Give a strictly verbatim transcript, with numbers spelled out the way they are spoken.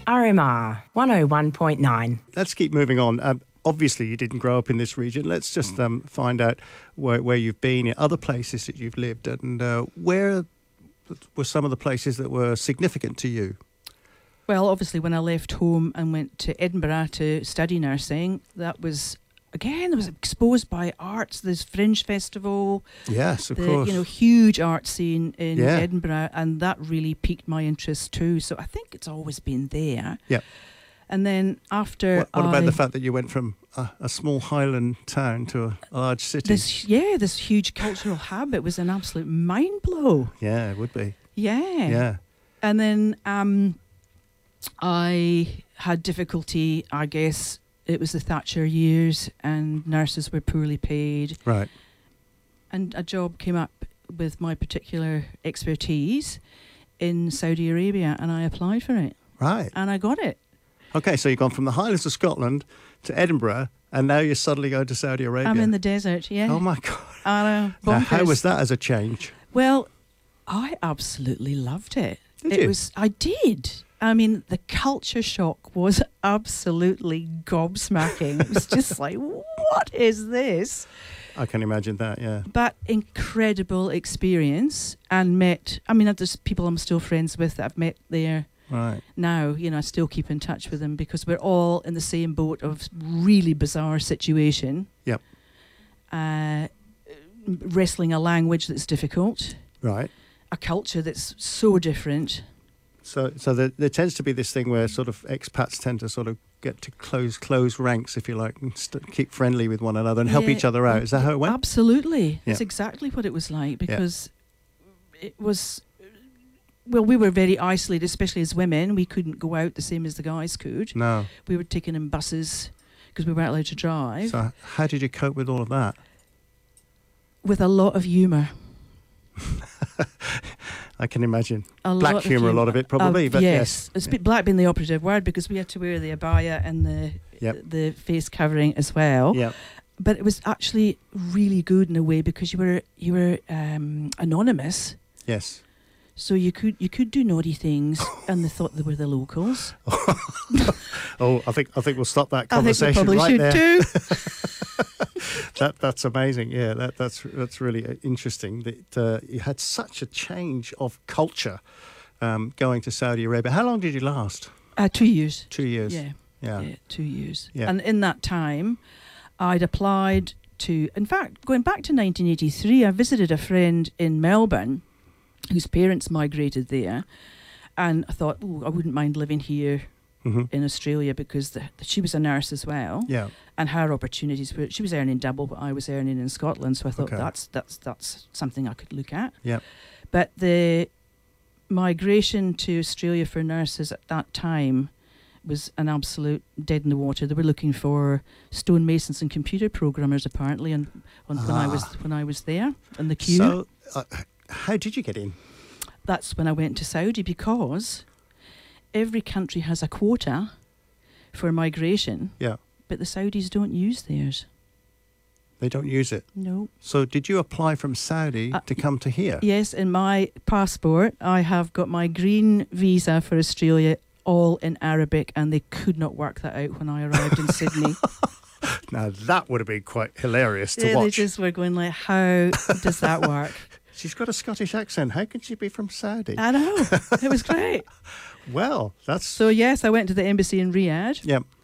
R M R one oh one point nine. Let's keep moving on. Um, obviously, you didn't grow up in this region. Let's just um, find out where, where you've been, other places that you've lived, and uh, where were some of the places that were significant to you? Well, obviously, when I left home and went to Edinburgh to study nursing, that was, again, I was exposed by arts. There's Fringe Festival. Yes, of the, course. You know, huge art scene in Yeah. Edinburgh, and that really piqued my interest too. So I think it's always been there. Yeah. And then after What, what I, about the fact that you went from a, a small Highland town to a, a large city? this, yeah, this huge cultural hub, it was an absolute mind blow. Yeah, it would be. Yeah. Yeah. And then um, I had difficulty, I guess, it was the Thatcher years and nurses were poorly paid. Right. And a job came up with my particular expertise in Saudi Arabia and I applied for it. Right. And I got it. Okay, so you've gone from the Highlands of Scotland to Edinburgh, and now you're suddenly going to Saudi Arabia. I'm in the desert, yeah. Oh, my God. I know. Now, how Bonkers. was that as a change? Well, I absolutely loved it. Did it you? was I did. I mean, the culture shock was absolutely gobsmacking. It was just like, what is this? I can imagine that, yeah. But incredible experience, and met, I mean, there's people I'm still friends with that I've met there Right. now. You know, I still keep in touch with them because we're all in the same boat of really bizarre situation. Yep. Uh, wrestling a language that's difficult, Right. a culture that's so different. So so there, there tends to be this thing where sort of expats tend to sort of get to close close ranks, if you like, and st- keep friendly with one another and help Yeah, each other out. Is that how it went? Absolutely. Yeah. It's exactly what it was like because it was, well, we were very isolated, especially as women. We couldn't go out the same as the guys could. No. We were taken in buses because we weren't allowed to drive. So how did you cope with all of that? With a lot of humour. I can imagine. A Black lot of humour, a lot of it probably, Uh, but yes. It's bit black being the operative word because we had to wear the abaya and the Yep. the face covering as well. Yeah. But it was actually really good in a way because you were you were um, anonymous, Yes. so you could you could do naughty things, and they thought they were the locals. Oh, I think I think we'll stop that I think we conversation probably right should there. too. That that's amazing. Yeah, that that's that's really uh, interesting. That uh, you had such a change of culture um, going to Saudi Arabia. How long did you last? Uh, two years. Two years. Yeah, Yeah. yeah, two years. Yeah. And in that time, I'd applied to. In fact, going back to nineteen eighty-three, I visited a friend in Melbourne, whose parents migrated there, and I thought, oh, I wouldn't mind living here Mm-hmm. in Australia because the, she was a nurse as well. Yeah. And her opportunities were, she was earning double what I was earning in Scotland, so I thought Okay. that's that's that's something I could look at. Yeah. But the migration to Australia for nurses at that time was an absolute dead in the water. They were looking for stonemasons and computer programmers apparently, and when, when I was Ah. when I was there in the queue. So, uh, how did you get in? That's when I went to Saudi because every country has a quota for migration, Yeah. but the Saudis don't use theirs. They don't use it. No. So, did you apply from Saudi Uh, to come to here? Yes, in my passport, I have got my green visa for Australia all in Arabic, and they could not work that out when I arrived in Sydney. Now that would have been quite hilarious to Yeah, watch. they just were going like, how does that work? She's got a Scottish accent. How can she be from Saudi? I know. It was great. Well, that's So, yes, I went to the embassy in Riyadh. yeah.